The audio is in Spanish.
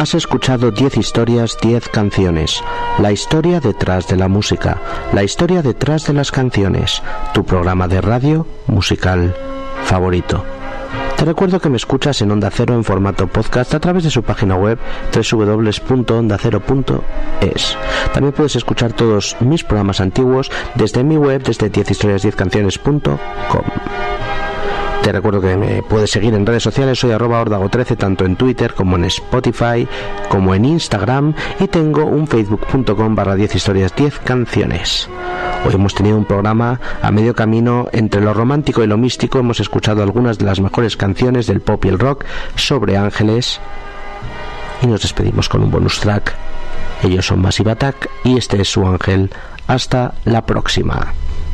Has escuchado 10 historias, 10 canciones. La historia detrás de la música, la historia detrás de las canciones. Tu programa de radio musical favorito. Te recuerdo que me escuchas en Onda Cero en formato podcast a través de su página web www.ondacero.es. También puedes escuchar todos mis programas antiguos desde mi web, desde 10historias10canciones.com. Te recuerdo que me puedes seguir en redes sociales, soy @ordago13, tanto en Twitter como en Spotify, como en Instagram, y tengo un facebook.com/10historias10canciones. Hoy hemos tenido un programa a medio camino entre lo romántico y lo místico. Hemos escuchado algunas de las mejores canciones del pop y el rock sobre ángeles y nos despedimos con un bonus track. Ellos son Massive Attack y este es su ángel. Hasta la próxima.